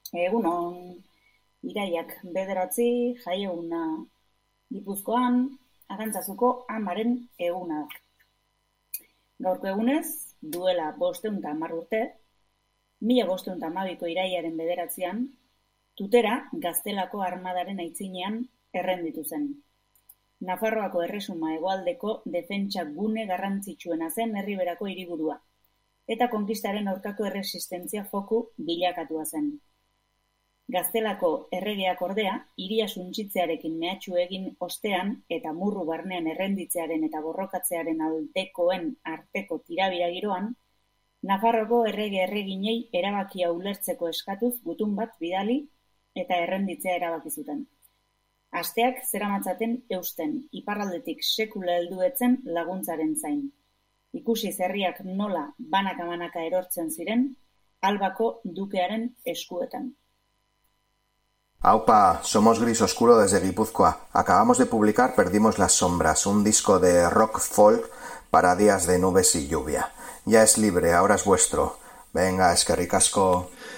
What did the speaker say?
Egunon, iraiak 9 jaieguna Gipuzkoan, Arantzazuko amaren eguna da. Gaurko egunez, duela 510 urte, 1512ko iraiaren 9an, Tutera Gaztelako armadaren aitzinean errenditu zen. Nafarroako erresuma hegoaldeko defentsa gune garrantzitsuena zen Erriberako hiriburua, eta konkistaren aurkako erresistentzia foku bilakatua zen. Gaztelako erregeak ordea, hiria suntsitzearekin mehatxu egin ostean eta murru barnean errenditzearen eta borrokatzearen aldekoen arteko tirabira giroan, Nafarroko erreginei erabakia ulertzeko eskatuz gutun bat bidali eta errenditzea erabaki zuten. Asteak zeramatzaten eusten, iparraldetik sekula heldu etzen laguntzaren zain. Ikusi herriak nola banaka-banaka erortzen ziren, Albako dukearen eskuetan. Aupa, somos Gris Oscuro desde Guipúzcoa. Acabamos de publicar Perdimos las sombras, un disco de rock folk para días de nubes y lluvia. Ya es libre, ahora es vuestro. Venga, eskerrik asko.